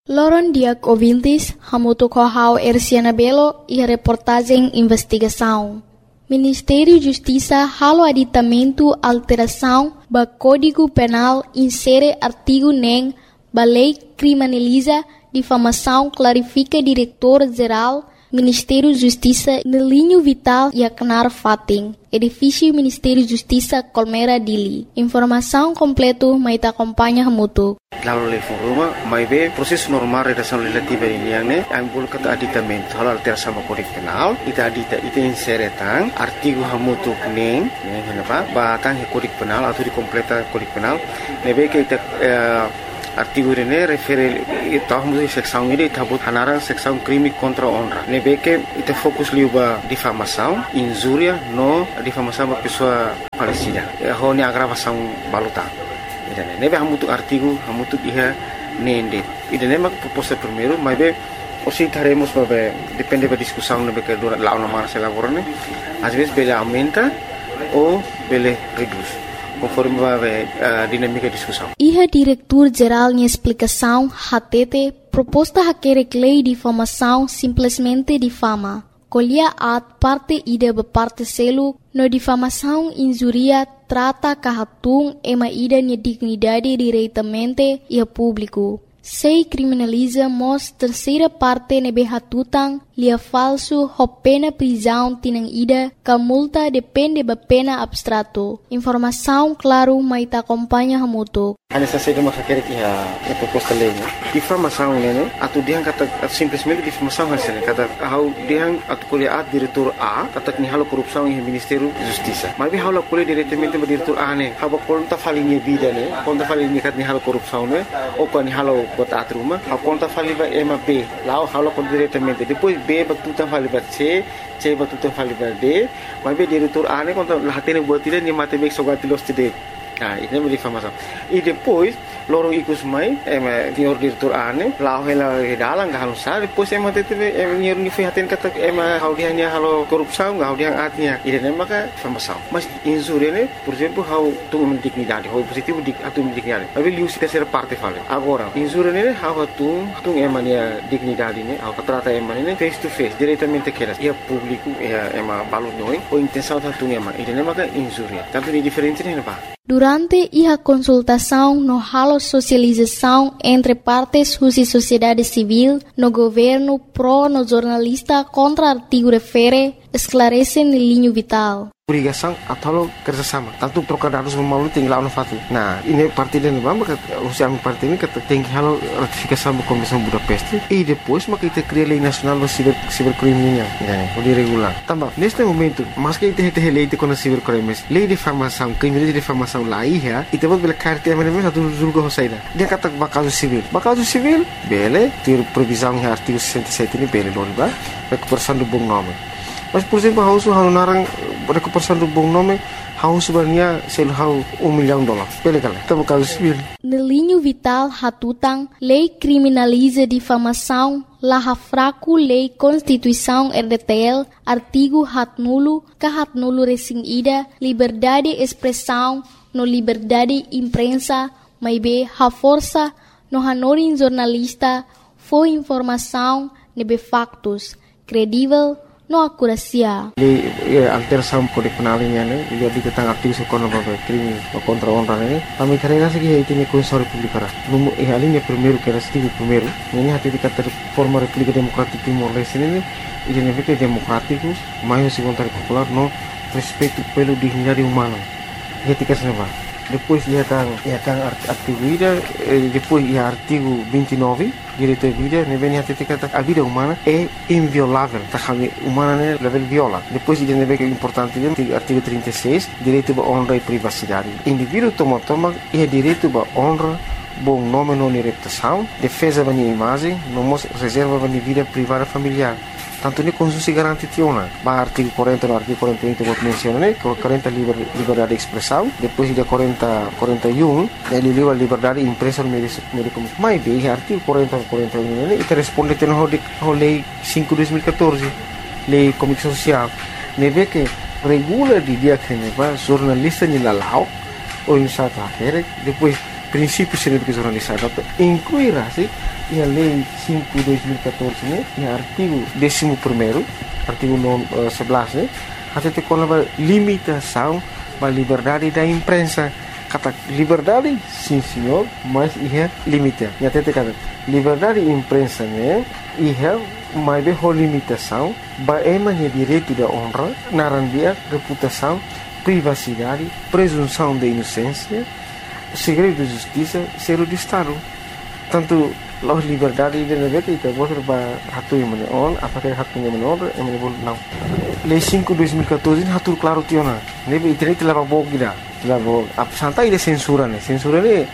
Loron Diak ouvintes, hamutu kohau Erciana Belo e a reportagem investigação. Ministério Justiça halo aditamento alteração ba Código Penal insere artigo nem ba lei criminaliza difamação clarifica diretor-geral Ministério Justiça no linho vital e Aknar Fating, edifício Ministério Justiça Colmera Dili. Informação completo mai ta acompanha hamutu. Lalu level rumah, mai be proses normal redação legislativa ini yang ne, ang bulu kata aditamento hal alteração sama Kode Penal, ita insere tang artigo hamutu neng, kenapa? Batang Kode Penal atau dikompleta Kode Penal, nebe ke ita artigo ini refere tahun seksão ini tabut hanarang seksão crime contra honra. Nebe ke ita fokus liuba difamação, injúria no difamação ba pessoa falecida. Ho ni agravação baluta. Nebe hamutu artigo hamutu iha nende. Ida nema proposta primeiro, mas be osi taremos babe depende da discussão nebe que dura lá na mara se elaborane. Às vezes bele aumenta ou bele reduz. Conforme a dinâmica de discussão. Iha diretor-geral em explicação, hatete, proposta haquerek lei de difamação simplesmente difama. Colhia at parte ida beparte selu, no difamação injuria trata kahatung ema ida ni dignidade diretamente e a público. Sei criminaliza mos terceira parte nebe hatutang lia falso ho pena prisão tinang ida ka multa depende ba pena abstrato. Informação claro mai ta acompanha hamutu. Ana sa sede makakere a proposta lei, né? Difamação, né? Atu diang kata simplesmente difamação hasil kata how diang atu kuliah diretor A kata ni halo korupsão em Ministério Justiça. Mas bi halo kuliah diretamente ba diretor A né? Haba konta falinha vida né? Konta falinha kat ni halo korupsão né? Ou kan ni halo bota atruma, a conta faliva ema B, lá o halo kon diretamente. Depois B batuta faliva C batuta faliva D, mas B diretor A né? Conta lahatene buat tidak ni mate bek sogati los tidak. Ah, ini é difamação. E depois, lorong ikut mai, senhor diretor ane, lá ela dalang gak halus sah, depois teve senhor ni fihatin kata hau dia ni halo korupsão, hau dia atnya. Ini nama ka difamação. Mas injúria né, por exemplo, hau tu dignidade, hau positivo atu dignidade. Mas ele usa terceira parte fala. Agora, injúria né, hau tu emania dignidade né, hau trata emania face to face, diretamente aquelas. E a público, balu noi, ou intenção tu emania. Ini nama ka injúria. Tanto ni diferente né, pak. Durante a consultação no halo socialização entre partes e sociedade civil, no governo pro no jornalista contra artigo refere, esclarece no linho vital. Obrigação atau kerjasama. Tanto trocar dados melalui tinggal no fati. Nah, ini parti dan maka usia parti ini kata tinggi halo ratifikasi Konvensi Budapest e depois maka kita cria lei nacional do cibercrime né, o regular. Também neste momento, mas que kita lei de contra cibercrimes, lei de difamação, crime de difamação lá ia, e depois bela carta é mesmo satu julgo hosaida. Dia kata bakaso civil, bele, ter previsão em artigo 67 ini bele loriba, recuperação do bom nome. Mas por exemplo, hausu narang recuperação do bom nome, hausu sebenarnya selhau $1 milhão. Bele kala, tá bakaso civil. No linho vital hatutang, lei criminaliza difamação, laha fraco lei Constituição RDTL, artigo hatnulo, kahatnulo resing ida, liberdade expressão, no liberdade imprensa, mai be ha força, no hanorin jornalista, foi informação, nebe factos, credível, no akurasia. Alteração Kode Penal ini jadi tentang artigo sekono babe crime contra honra ini. Kami carrega segi itu ni Constituição Republicana. Número a linha primeiro que era artigo primeiro. Ini hati dikata forma República Democrática Timor-Leste ini identificado democrático, mais segundo popular no respeito pelo dignidade humana. Etika senapa. Depois ia tang artigo ida, depois ia artigo 29 direito à vida, ne vem a kata a vida humana é inviolável, tá kami humana né level viola. Depois ia ne vem importante artigo 36, direito à honra e privacidade. Indivíduo toma é direito à honra, bom nome não reputação, defesa da minha imagem, não reserva da minha vida privada familiar. Tanto ni Constituição garante tiona. Ba artigo 40 no artigo 41 que menciona né, 40 liberdade de expressão, depois de 41 ele livre liberdade de imprensa no meio comunicação. Mas bem, artigo 40 41 né, ele responde ao lei 5/2014, lei comunicação social. Neve que regula de dia que ne ba jornalista ni lalau ou em sata depois princípios de educação jornalista incluirá-se a Lei 5/2014, né, no artigo 11º, artigo 11, né, até com a limitação da liberdade da imprensa. Kata liberdade, sim senhor, mas é limite. E até kata liberdade da imprensa, né, mas é limitação, é direito da honra, narandia, reputação, privacidade, presunção de inocência, segredo de justiça, segredo de Estado. Tanto a liberdade de negara itu boleh hatu yang menon, apakah hatu yang menor, yang boleh não. Lei 5/2014 hatur claro tiona. Nebe internet lava bog gida, lava santai de censura né. Censura né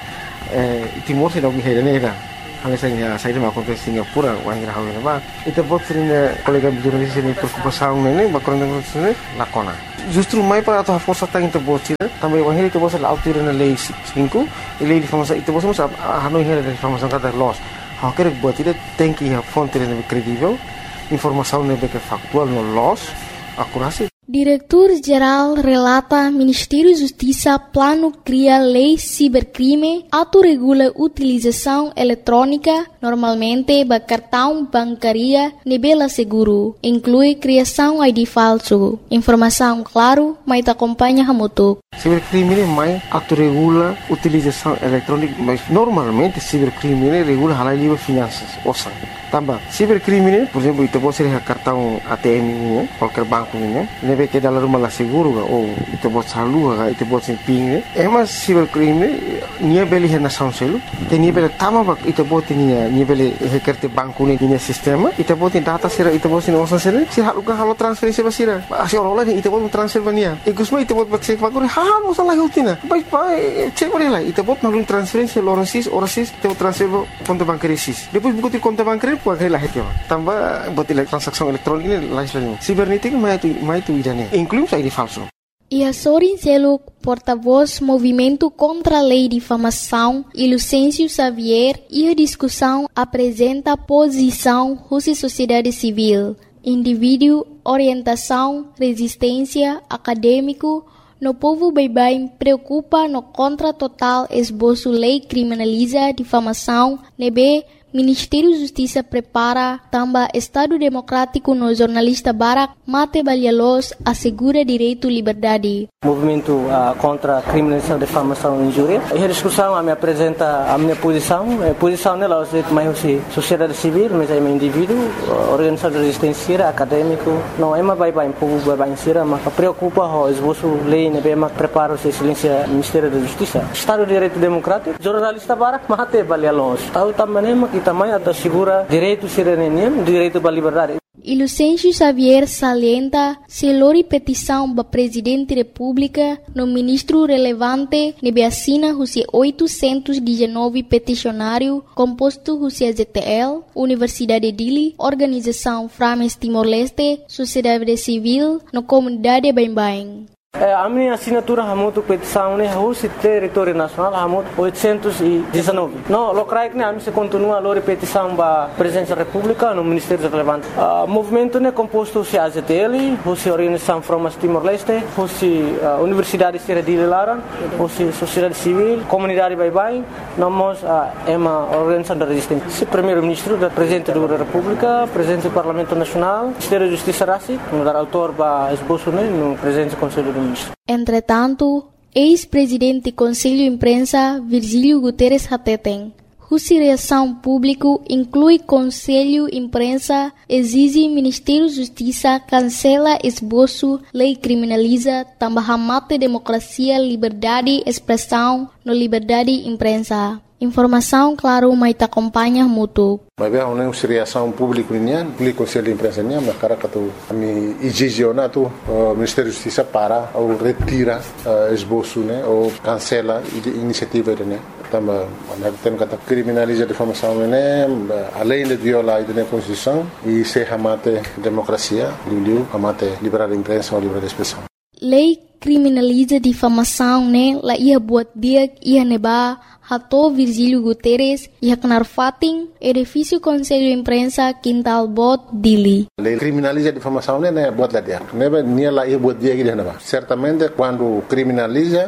Timor se dá bihera né. Alasannya saya dah makan ke Singapura, orang kira hawa nama. Itu buat sering kolega jurnalis ini perkupasan ini, bakal dengan sini lakona. Justru mai para atau força tang itu buat sih, tambah orang itu buat selalu tiru na lei 5, lei di famasa itu buat semua hanoi hera dari famasa kata loss. Hak kerja buat itu tem que a fonte lebih kredibel, informação lebih factual no loss, akurasi. Diretor-Geral relata Ministério Justiça plano cria lei cibercrime, autorregula utilização eletrônica, normalmente ba cartão bancária, nebela seguro, inclui criação ID falso. Informação claro, mas acompanha hamutuk. Cibercrime mais autorregula utilização eletrônica, mas normalmente cibercrime regula halal livre finanças, osan. Tambah, cibercrime, por exemplo, itu pode ser cartão ATM ini, qualquer banco ini, nebe que dalam rumah lah seguro ga, ou itu pode salur ga, itu pode ping ini. Emas cibercrime, nia beli hena sound selu, nia beli tama bak, itu pode nia beli hekerte banco ini nia sistema, itu pode data sira, itu pode osan sira, si haluka halo transferensi basira, asi orang itu pode transfer bania. Ikusma itu pode cek bakuri, halo salah utina, baik cek boleh lah, itu pode nalun transferensi loransis, orasis, itu transfer konto bankerisis. Depois buku konto bankeri pagkai lah itu, tambah buat transaksi elektronik ini lain. Cibernética mais tu idane, inclui ID falso. E Sorin Seluk, porta-voz Movimento contra a Lei de Difamação, e Lucêncio Xavier, e a discussão apresenta posição Rússia Sociedade Civil, indivíduo, orientação, resistência, acadêmico, no povo baibai preocupa no contra total esboço lei criminaliza difamação, nebe Ministério Justiça prepara também Estado Democrático no jornalista Barak Mate Balhalos assegura direito à liberdade. Movimento contra a criminalização de difamação e injúria. E a discussão me apresenta a minha posição. A posição nela é mais sociedade civil, mas é um indivíduo, organização de resistência, acadêmico. Não é uma baibai, povo baibai sira, mas preocupa o esboço lei, né, mas prepara o excelência Ministério da Justiça. Estado de Direito Democrático, jornalista Barak Mate Balhalos. Estado também também assegura direito cidadania, direito à liberdade. E Lucêncio Xavier salienta se lori petição para Presidente da República no ministro relevante nebe assina os 819 peticionário composto os ZTL, Universidade Dili, Organização Frames Timor-Leste, Sociedade Civil, no comunidade Bain-Bain. A minha assinatura hamutu petição né o território nacional hamutu 819. No locais né a minha continua a lori petição para presidência da República no Ministério relevante. Movimento né composto se AZTL, se Organização Frames Timor-Leste, se Universidade de Laran, se Sociedade Civil, Comunidade Baibai, nós é uma organização da resistência. Se primeiro-ministro da Presidente da República, Presidente do Parlamento Nacional, Ministério da Justiça Rassi, no dar autor para esboço né no Presidente do Conselho do Entretanto, ex-presidente do Conselho de Imprensa, Virgílio Guterres Hateten, cuja reação pública inclui Conselho de Imprensa, exige Ministério da Justiça cancela esboço, lei criminaliza, também mate democracia, liberdade, expressão, no liberdade de imprensa. Informação, claro, mas te acompanha muito. Mas bem, uma reação pública nian, pelo Conselho de Imprensa nian, mas cara que tu me exigionar tu Ministério da Justiça para ou retira esboço, né, ou cancela iniciativa né. Também, tem que criminalizar a difamação né, além de violar a Constituição e se amate democracia, amate liberdade de imprensa ou liberdade de expressão. Lei criminaliza difamação, né? La ia buat dia ia neba hato Virgílio Guterres ia kenar fating edifício Conselho de Imprensa Quintal Bot Dili. Lei criminaliza difamação, né? Buat lá dia. Neba nia la ia buat dia que neba. Certamente quando criminaliza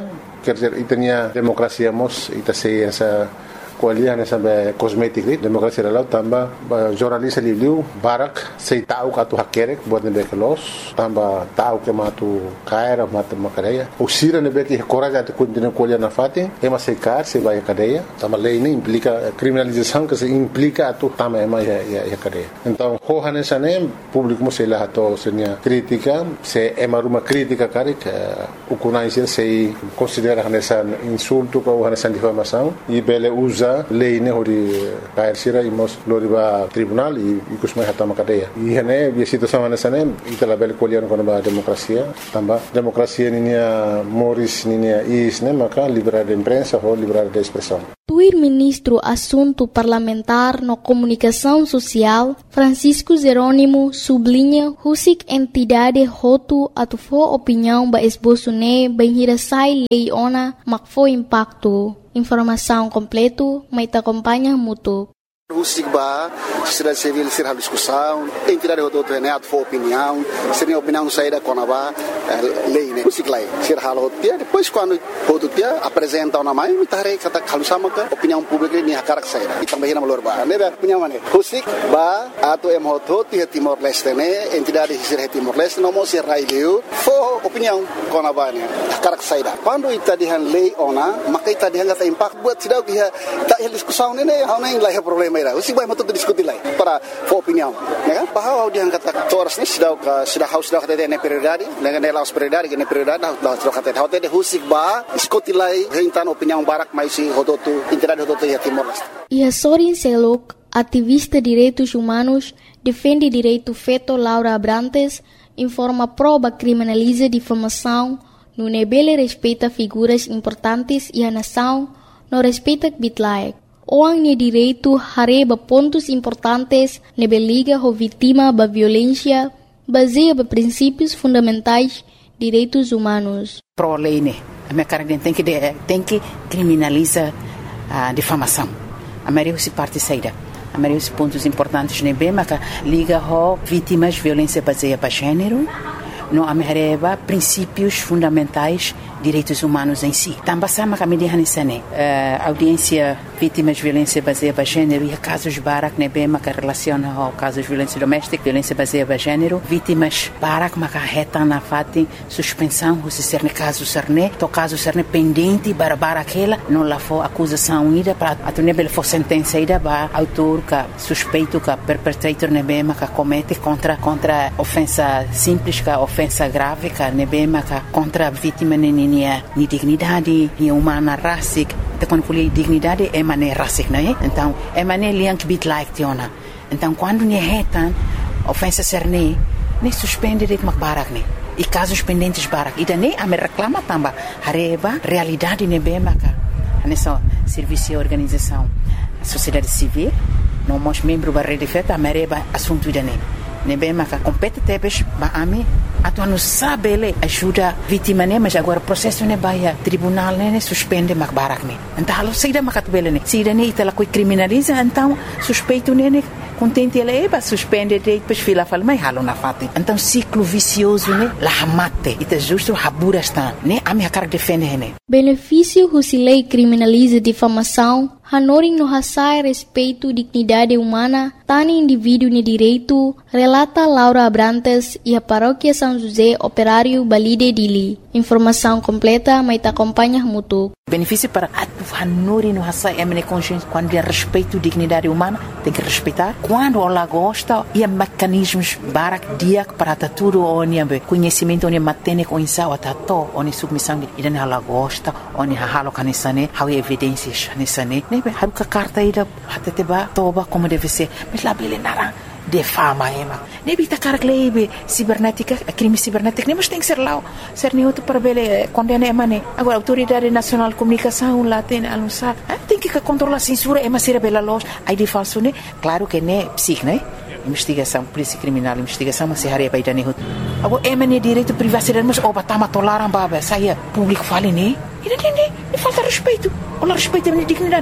quer dizer, itanya demokrasia mos ita sei essa kualian essa cosmetic demokrasia lalau tamba jornalista liu barak sei tahu katu hakerek buat nebe kelos tamba tahu ke matu kaira matu makadeia usira nebe que coragem atu continua kualian na fati ema sei kar sei vai cadeia tamba lei nem implica criminalização que se implica atu tamba ema ya cadeia então hohan essa nem público sei lá to senia crítica se ema uma crítica karik o kunaisia sei considera essa insulto ou essa difamação e bele usa lei ne hori kair sira imos loriba tribunal e kusmai hatama cadeia e hene bi situação nessa nem itala bele kolian kono ba demokrasia tamba demokrasia ninia moris ninia is ne maka liberdade de imprensa ou liberdade de expressão. Tuir ministro Assunto Parlamentar no Comunicação Social, Francisco Jerônimo, sublinha husik entidade hotu atufo opinião ba esboço ne benhirasai lei ona makfo impacto. Informação completo, mas te acompanha muito. O SIGBA, sociedade civil, ser a discussão, entidade do outro renato for opinião, seria opinião saída com a lei, né? O SIGLA, ser a rotia, depois quando o outro dia apresenta uma mãe, me tarei kata kalusama ka opinião pública ni hakarak saída. E também na malorba, né? Opinião mana? O SIGBA, ato hoti Timor Leste, né? Entidade ser Timor Leste, não mo ser raileu, for opinião com a bane, hakarak saída. Quando ita dihan lei ona, maka ita dihan kata impact buat sidau dia tak diskusão né? Hau nem lah problema. O SIGBA é muito discutir lá para a opinião, né? Bahwa dia kata toras ni sudah kata dia prioridade, dengan dia laus prioridade, que prioridade dah sudah kata dia hotel o SIGBA discutir lá rentan opinião barak mais si hototu entidade hototu ya Timor Leste. E a Sorin Selok, ativista de direitos humanos, defende direito feto Laura Abrantes, informa prova criminaliza difamação, no nebele respeita figuras importantes e a nação não respeita bitlaek. Orang ni direito hareba pontos importantes nebe liga ho vítima ba violência baseia ba princípios fundamentais direitos humanos. Pro lei né, a minha cara tem que criminalizar a difamação. A maioria se parte saída. A maioria dos pontos importantes nebe maka liga ho vítimas violência baseia ba gênero. No amereba princípios fundamentais direitos humanos em si. Também sama kami dihanisane audiência vítimas de violência baseada em gênero e casos barak nebe maka relaciona ao casos de violência doméstica, violência baseada em gênero, vítimas barak maka reta na fati suspensão se ser caso serne, to caso serne pendente para aquela não lá for acusação ida para atunebel for sentença ida ba autor ka suspeito ka perpetrator nebe maka comete contra ofensa simples ka ofensa grave ka nebe maka contra vítima ni dignidade, ni humana racic, então quando falei dignidade é maneira racic, não é? Então é maneira liang bit like tiona. Então quando ni retan ofensa serne, nem suspende de barak ne. E casos pendentes barak. E daí a me reclama tamba hareba realidade nebe maka. Nessa serviço e organização, sociedade civil, não mos membro da rede feta, a mereba assunto dane. Nebe maka compete tebes ba ami atu não sabe ele ajuda vítima né mas agora processo né baia tribunal né suspende mak barak né então halo saída makat bele né saída né itala coi criminaliza então suspeito né contente ele ba suspende depois fila fala mai halo na fati então ciclo vicioso né la mate ita justo habura está né ami hakar defende né benefício se lei criminaliza difamação hanoring no hasai respeito dignidade humana tani indivíduo ne direito relata Laura Abrantes e a paróquia São José Operário Balide Dili. Informação completa, mas te acompanha muito. Benefício para a hanori no hasai é consciência quando é respeito dignidade humana tem que respeitar quando ela gosta e mecanismos barak dia para tudo onde conhecimento onde matene com insau atato onde submissão e dan ela gosta onde halo kanisane how evidências nisane nebe haruka carta ida hateteba toba como deve ser mas lá bele nara defama ema nebi takar lebe cibernética crime cibernético nem mas tem que ser lá ser nem outro para bele condena emane agora autoridade nacional de comunicação lá tem anunciar tem que controlar a censura ema ser bela loja aí de falso né claro que né psic né investigação polícia criminal investigação mas se haria para idane agora emane direito privacidade mas oba tama tolaram baba saia público fale né e falta respeito ou respeito a dignidade né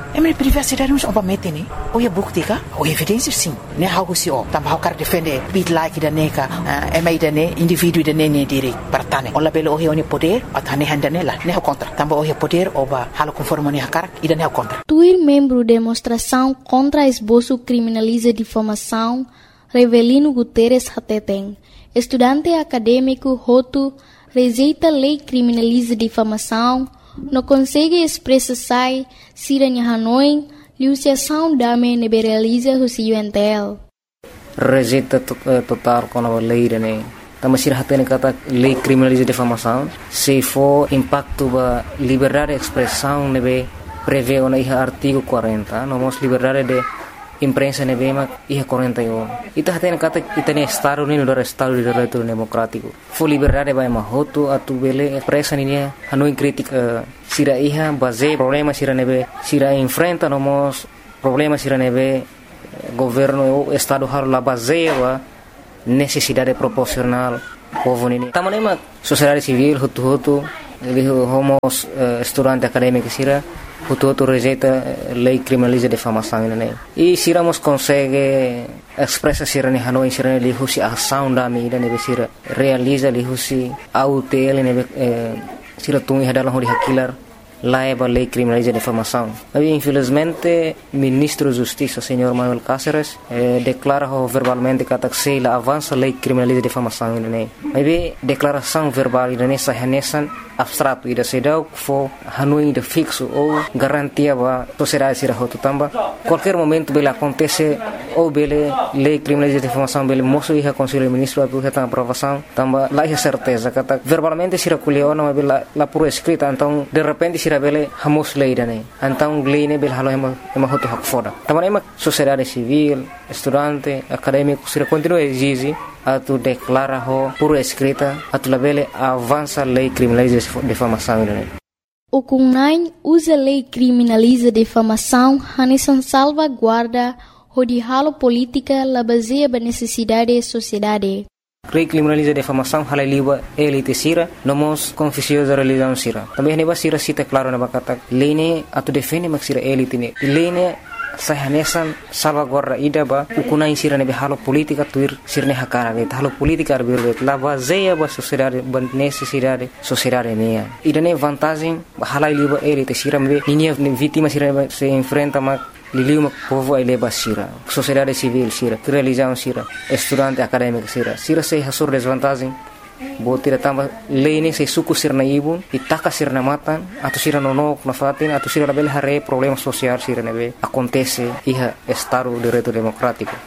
minha privacidade não é para meter, né? Ou é bukti ka? Ou evidência sim. Né algo se ó, também o cara defende bit like da neka, mai da ne indivíduo da ne direito para tane. Ola belo o é poder, a tane handa nela, né o contra. Também o é poder ou ba halo conforme ne hakar e da ne o contra. Tuir membro demonstração contra esboço criminaliza difamação, Revelino Guterres Hateteng, estudante acadêmico Hotu, rejeita lei criminaliza difamação, não consegue expressar siranya Hanoi, liusiação dame neberaliza o UNTL. Rejeita total com a lei, né? Também se hatene kata lei criminaliza difamação, se for impacto ba liberdade de expressão nebe prevê o artigo 40, nomos liberdade de imprensa nebe mak 41. Ita hatene kata itane estado ni do estado de direito democrático. For liberdade ba mahoto atu bele expressa ni Hanoi crítica sira iha base problema sira nebe sira enfrenta nomos problema sira nebe governo o estado har la base wa necessidade proporcional povo nini tamanema sociedade civil hutu ele homos estudante acadêmico sira hutu rejeita lei criminaliza difamação né e siramos consegue expressa sira ni Hanoi sira li husi ação da medida ne sira realiza li husi autel ne sira tungi hadalah hori hakilar laiba lei criminaliza difamação. Mas infelizmente ministro da Justiça, senhor Manuel Cáceres, declara verbalmente que a avança lei criminaliza difamação né. Mas declaração verbal né sahanesan abstrato ida sedau fo Hanoi de fixo ou garantia ba sociedade sira hotu tamba qualquer momento bela acontece ou bele lei criminaliza difamação bele moço ia conselho ministro apresenta aprovação tamba lá é certeza que verbalmente sira kuliona mas bela la por escrita então de repente sira bele hamos lei dane então lei ne bele halo ema hotu hak foda tamba ema sociedade civil estudante acadêmico sira continua exige atu declara ho por escrita atu labele avança lei criminaliza difamação O CUNAI usa lei criminaliza difamação hanesan salvaguarda de halo política la baseia ba necessidade da sociedade. Lei criminaliza difamação halaliwa elite sira nomos confusiosa religião sira. Também neba sira cita claro na bakata lei ne atu defende mak sira elite ne. Lei ne sahanesan salvaguarda ida ba ukuna insira nebe halo politika tuir sirne hakara ne halo politika arbir la baseia ba sociedade ba necessidade sociedade ne ida ne vantagem halai liba elite sira me ninia vítima sira se enfrenta ma liliu povo ai leba sira sociedade civil sira religião sira estudante acadêmico sira se hasur desvantagem botira tamba lei se suku sirna ibu itaka sirna matan atau sira nonok na fatin atau sira label hare problema social sira nebe acontece iha estado de direito democrático.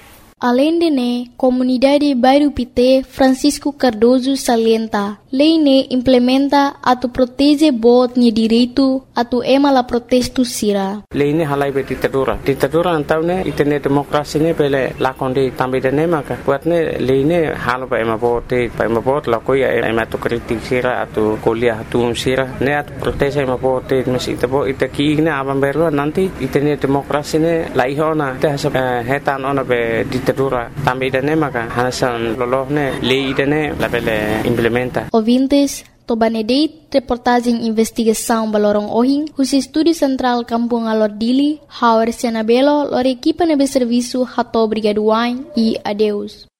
Além de ne, comunidade Bairro Pité Francisco Cardoso salienta, lei ne implementa atu protege bot ni direito atu ema la protesto sira. Lei ne halai be ditadura antau ne itene demokrasi ne bele lakonde tambe de ne maka buat ne lei ne halo ba ema bot la ko ya ema to kritik sira atu kuliah atu sira ne atu protege ema bot mesi tabo itaki ne abam beru nanti itene demokrasi ne laihona te hetan ona be ditadura tambe de ne maka hasan lolohne lei de ne la bele implementa. Ouvintes, Tobanedeit, reportagem investigação Balorong Ohing, os Estúdio Central Kampung Alordili, Hauer Senabelo, lor equipa nebe serviço Hato Brigaduain e adeus.